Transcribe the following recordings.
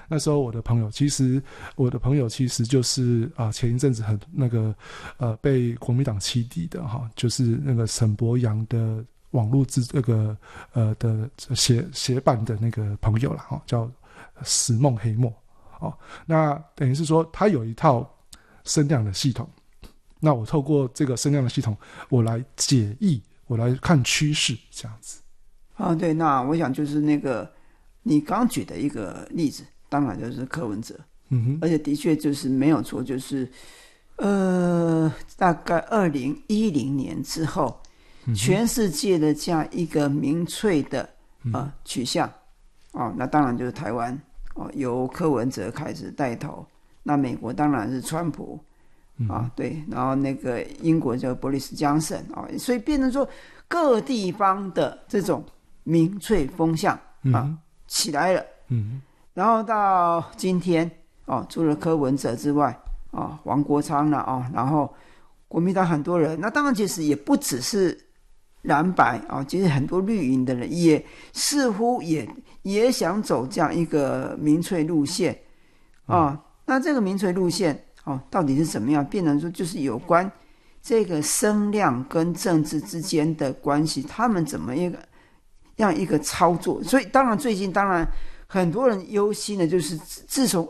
那时候我的朋友其实就是前一阵子很那个被国民党起底的就是那个沈伯洋的网络的写版的那个朋友啦叫石梦黑墨那等于是说他有一套声量的系统，那我透过这个声量的系统我来解译，我来看趋势这样子对，那我想就是那个你刚举的一个例子当然就是柯文哲而且的确就是没有错，就是大概2010年之后全世界的这样一个民粹的取向那当然就是台湾由柯文哲开始带头，那美国当然是川普对，然后那个英国叫波利斯江森所以变成说各地方的这种民粹风向起来了然后到今天除了柯文哲之外黄国昌啦然后国民党很多人，那当然其实也不只是蓝白其实很多绿营的人也似乎也想走这样一个民粹路线那这个民粹路线到底是怎么样，变成说就是有关这个声量跟政治之间的关系，他们怎么样一个操作。所以当然最近当然很多人忧心的就是自从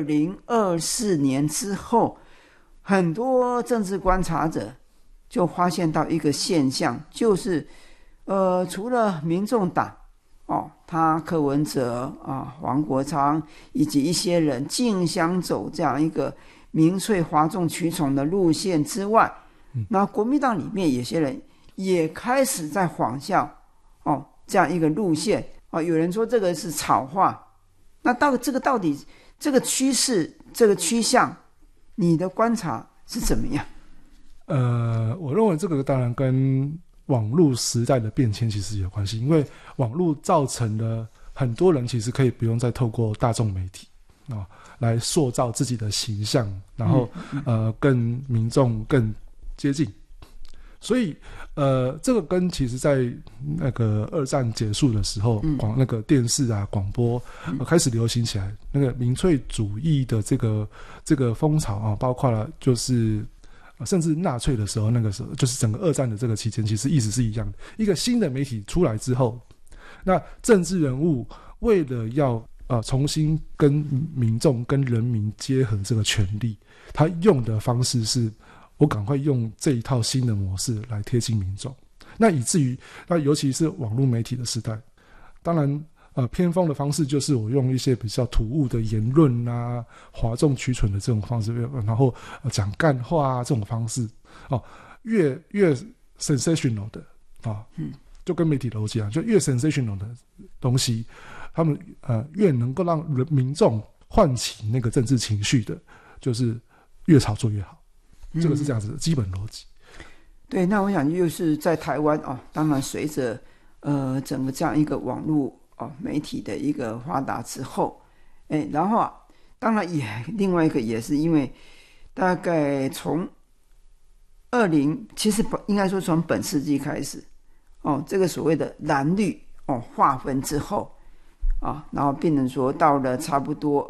2024年之后，很多政治观察者就发现到一个现象，就是除了民众党他柯文哲黄国昌以及一些人竞相走这样一个民粹哗众取宠的路线之外，那国民党里面有些人也开始在仿效这样一个路线有人说这个是炒化，那到底这个趋势这个趋向你的观察是怎么样？ 我认为这个当然跟网络时代的变迁其实有关系，因为网络造成了很多人其实可以不用再透过大众媒体来塑造自己的形象，然后跟民众更接近。所以这个跟其实在那个二战结束的时候那个电视广播开始流行起来，那个民粹主义的这个风潮包括了就是甚至纳粹的时候，那个时候就是整个二战的这个期间，其实意思是一样的。一个新的媒体出来之后，那政治人物为了要重新跟民众跟人民结合这个权利，他用的方式是我赶快用这一套新的模式来贴近民众。那以至于那尤其是网络媒体的时代，当然偏锋的方式就是我用一些比较突兀的言论哗众取宠的这种方式，然后讲干话这种方式越 sensational 的就跟媒体逻辑就越 sensational 的东西，他们越能够让民众唤起那个政治情绪的，就是越炒作越好。这个是这样子的基本逻辑。 对，那我想又是在台湾当然随着整个这样一个网络媒体的一个发达之后，然后当然也另外一个也是因为大概从其实应该说从本世纪开始这个所谓的蓝绿划分之后然后变成说到了差不多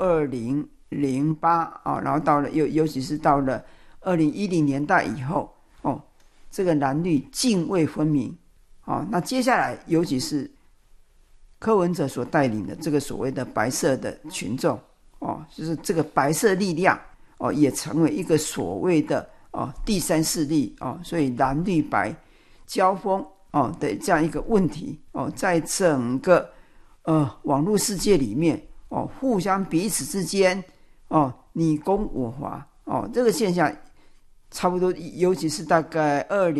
2008然后到了尤其是到了2010年代以后这个蓝绿泾渭分明那接下来尤其是柯文哲所带领的这个所谓的白色的群众就是这个白色力量也成为一个所谓的第三势力所以蓝绿白交锋的这样一个问题在整个网络世界里面互相彼此之间你攻我伐这个现象差不多，尤其是大概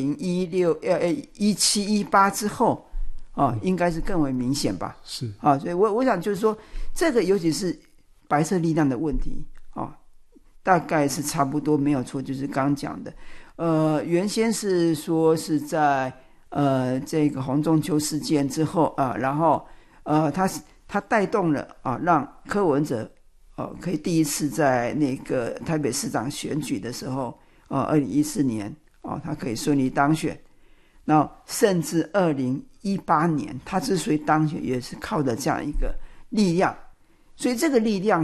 2017、18之后应该是更为明显吧。 是所以我想就是说，这个尤其是白色力量的问题大概是差不多没有错，就是刚刚讲的。原先是说是在这个洪仲丘事件之后然后他带动了让柯文哲可以第一次在那个台北市长选举的时候2014年他可以顺利当选，然后甚至2018年他之所以当选也是靠的这样一个力量，所以这个力量